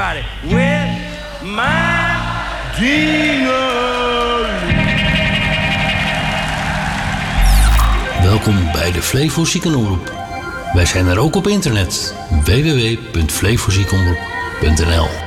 everybody with my Dino. Welkom bij de Flevo Ziekenomroep. Wij zijn er ook op internet. www.flevoziekenomroep.nl